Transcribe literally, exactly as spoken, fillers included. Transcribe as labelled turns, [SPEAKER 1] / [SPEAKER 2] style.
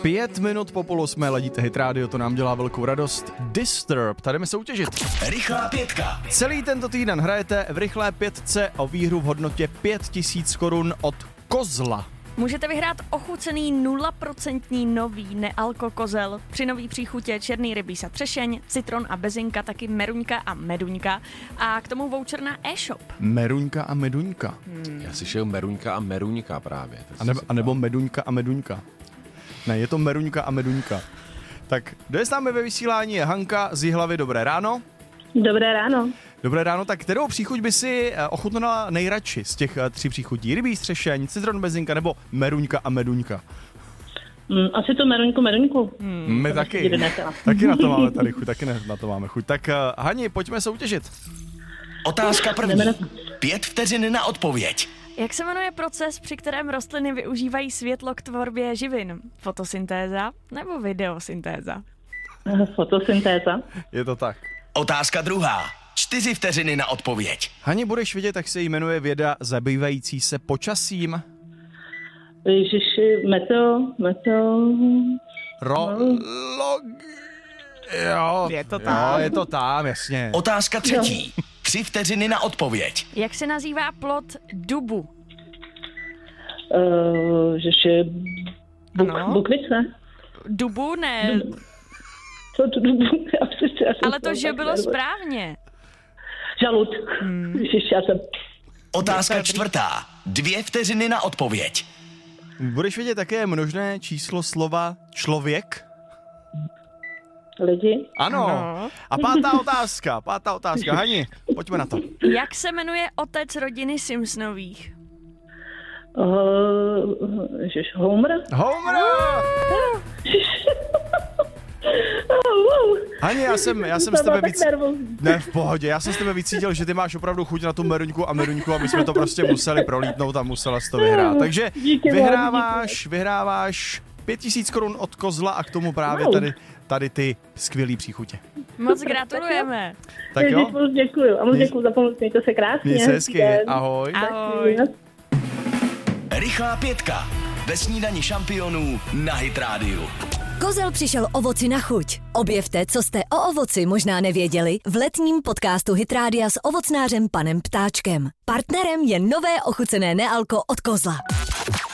[SPEAKER 1] Pět minut po půl osmé ladíte Hit Radio, to nám dělá velkou radost. Disturb, tady jdeme soutěžit.
[SPEAKER 2] Rychlá pětka.
[SPEAKER 1] Celý tento týden hrajete v rychlé pětce o výhru v hodnotě pět tisíc korun od Kozla.
[SPEAKER 3] Můžete vyhrát ochucený nula procent nový nealko kozel, při nový příchutě černý rybíz a třešeň, citron a bezinka, taky meruňka a meduňka a k tomu voucher na e-shop.
[SPEAKER 1] Meruňka a meduňka.
[SPEAKER 4] Hmm. Já si šel meruňka a meruňka právě.
[SPEAKER 1] A, nebo, a nebo meduňka a meduňka. Ne, je to meruňka a meduňka. Tak, kdo je s námi ve vysílání je Hanka z Jihlavy. Dobré ráno.
[SPEAKER 5] Dobré ráno.
[SPEAKER 1] Dobré ráno, tak kterou příchuť by si ochutnala nejradši z těch tří příchutí? Rybí střešeň, citron bezinka nebo meruňka a meduňka?
[SPEAKER 5] Mm, asi to meruňku, meruňku.
[SPEAKER 1] Hmm. My to taky. Taky na to máme tady chuť, taky na to máme chuť. Tak uh, Hani, pojďme soutěžit.
[SPEAKER 2] Otázka první. Pět vteřin na odpověď.
[SPEAKER 3] Jak se jmenuje proces, při kterém rostliny využívají světlo k tvorbě živin? Fotosyntéza nebo videosyntéza?
[SPEAKER 5] Fotosyntéza.
[SPEAKER 1] Je to tak.
[SPEAKER 2] Otázka druhá. Čtyři vteřiny na odpověď.
[SPEAKER 1] Hani, budeš vědět, jak se jmenuje věda zabývající se počasím?
[SPEAKER 5] Ježiši, meteo, meteo...
[SPEAKER 1] Ro... Log... Jo,
[SPEAKER 3] je to tam.
[SPEAKER 1] Jo, je to tam, jasně.
[SPEAKER 2] Otázka třetí. Tři vteřiny na odpověď.
[SPEAKER 3] Jak se nazývá plod dubu?
[SPEAKER 5] Uh, ježiši, buk,
[SPEAKER 3] no.
[SPEAKER 5] bukvice?
[SPEAKER 3] Dubu, ne.
[SPEAKER 5] Dubu. Co to dubu? Já si, já
[SPEAKER 3] Ale to, že bylo správně.
[SPEAKER 5] Žalud. Hmm. Ježiši, já jsem...
[SPEAKER 2] Otázka čtvrtá. Dvě vteřiny na odpověď.
[SPEAKER 1] Budeš vědět, jaké je množné číslo slova člověk?
[SPEAKER 5] Lidi.
[SPEAKER 1] Ano. ano. A pátá otázka, pátá otázka. Hani, pojďme na to.
[SPEAKER 3] Jak se jmenuje otec rodiny Simpsonových?
[SPEAKER 5] Uh, ježiš, Homer?
[SPEAKER 1] Homer! Hani, já jsem, já jsem s tebe víc... Ne, v pohodě, já jsem s tebe víc cítil, že ty máš opravdu chuť na tu meruňku a meruňku a my jsme to prostě museli prolítnout a musela jsi to vyhrát. Takže vyhráváš, vyhráváš pět tisíc korun od Kozla a k tomu právě tady, tady ty skvělý příchutě.
[SPEAKER 3] Moc gratulujeme.
[SPEAKER 1] Tak jo?
[SPEAKER 5] Moc děkuju a moc děkuju za pomoc, mějte se krásně.
[SPEAKER 1] Měj se hezky, ahoj.
[SPEAKER 3] Ahoj.
[SPEAKER 2] Rychlá pětka. Ve snídani šampionů na Hit Radio.
[SPEAKER 6] Kozel přišel ovoci na chuť. Objevte, co jste o ovoci možná nevěděli v letním podcastu Hit Rádia s ovocnářem panem Ptáčkem. Partnerem je nové ochucené nealko od Kozla.